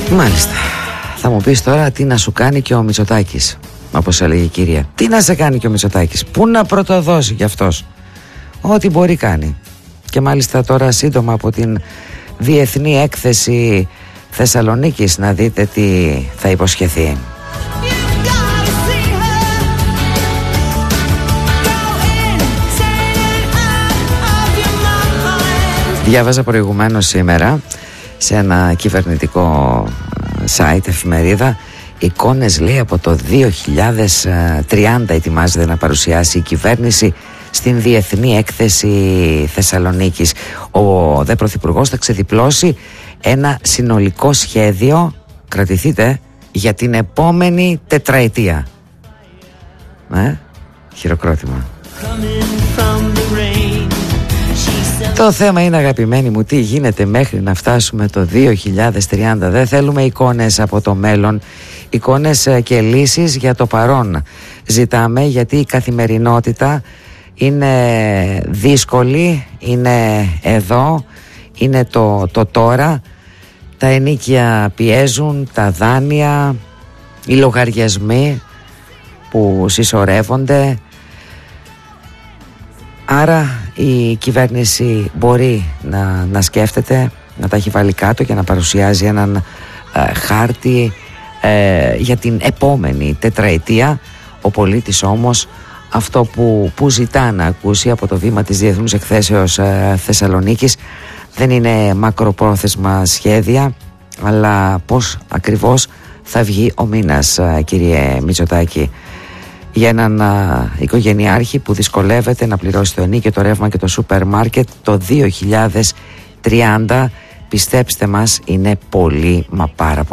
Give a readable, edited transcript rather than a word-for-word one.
Μάλιστα. Θα μου πεις τώρα τι να σου κάνει και ο Μητσοτάκης, όπως έλεγε η κυρία. Τι να σε κάνει και ο Μητσοτάκης, πού να πρωτοδώσει κι αυτός? Ό,τι μπορεί κάνει. Και μάλιστα τώρα σύντομα από την Διεθνή Έκθεση Θεσσαλονίκης να δείτε τι θα υποσχεθεί. Διάβαζα προηγουμένως σήμερα σε ένα κυβερνητικό site, εφημερίδα, εικόνες, λέει, από το 2030 ετοιμάζεται να παρουσιάσει η κυβέρνηση στην Διεθνή Έκθεση Θεσσαλονίκης. Ο δε πρωθυπουργός θα ξεδιπλώσει ένα συνολικό σχέδιο, κρατηθείτε, για την επόμενη τετραετία. Χειροκρότημα. Το θέμα είναι, αγαπημένοι μου, τι γίνεται μέχρι να φτάσουμε το 2030. Δεν θέλουμε εικόνες από το μέλλον, εικόνες και λύσεις για το παρόν ζητάμε, γιατί η καθημερινότητα είναι δύσκολη, είναι εδώ, είναι το τώρα. Τα ενοίκια πιέζουν, τα δάνεια, οι λογαριασμοί που συσσωρεύονται. Άρα η κυβέρνηση μπορεί να σκέφτεται, να τα έχει βάλει κάτω και να παρουσιάζει έναν χάρτη για την επόμενη τετραετία. Ο πολίτης όμως αυτό που ζητά να ακούσει από το βήμα της Διεθνούς Εκθέσεως Θεσσαλονίκης δεν είναι μακροπρόθεσμα σχέδια, αλλά πώς ακριβώς θα βγει ο μήνας, κύριε Μητσοτάκη, για έναν οικογενειάρχη που δυσκολεύεται να πληρώσει το ενοίκιο, το ρεύμα και το σούπερ μάρκετ το 2030. Πιστέψτε μας, είναι πολύ, μα πάρα πολύ